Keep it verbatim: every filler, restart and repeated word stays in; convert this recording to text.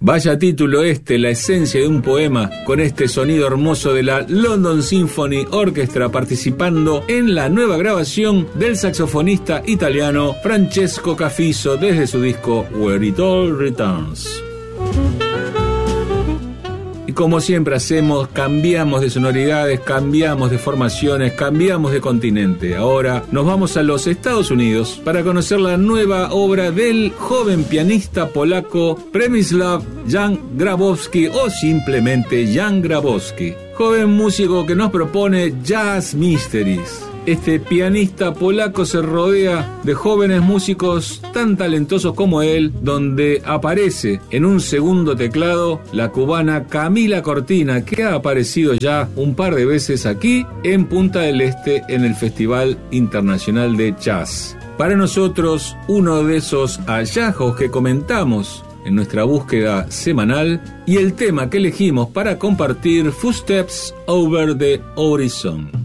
Vaya título este, la esencia de un poema, con este sonido hermoso de la London Symphony Orchestra participando en la nueva grabación del saxofonista italiano Francesco Cafiso desde su disco Where It All Returns. Y como siempre hacemos, cambiamos de sonoridades, cambiamos de formaciones, cambiamos de continente. Ahora nos vamos a los Estados Unidos para conocer la nueva obra del joven pianista polaco Przemysław Jan Grabowski, o simplemente Jan Grabowski, joven músico que nos propone Jazz Mysteries. Este pianista polaco se rodea de jóvenes músicos tan talentosos como él, donde aparece en un segundo teclado la cubana Camila Cortina, que ha aparecido ya un par de veces aquí en Punta del Este en el Festival Internacional de Jazz. Para nosotros, uno de esos hallazgos que comentamos en nuestra búsqueda semanal, y el tema que elegimos para compartir, Footsteps Over the Horizon.